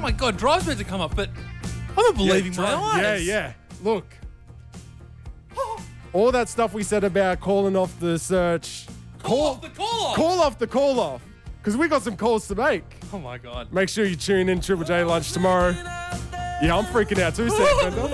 my God, drive's meant to come up, but I'm not believing my eyes. Yeah. Look. All that stuff we said about calling off the search. Call off the call off. Call off the call off. Because we got some calls to make. Oh, my God. Make sure you tune in Triple J Lunch tomorrow. Yeah, I'm freaking out too, Sam Fender.